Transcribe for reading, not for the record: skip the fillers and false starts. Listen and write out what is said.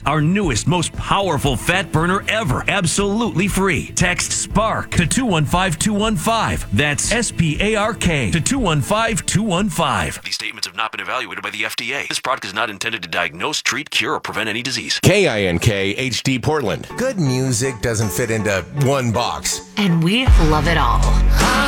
our newest, most powerful fat burner ever, absolutely free. Text SPARK to 215215. That's SPARK to 215215. These statements have not been evaluated by the FDA. This product is not intended to diagnose, treat, cure, or prevent any disease. KINK HD Portland. Good music doesn't fit into one box. And we love it all.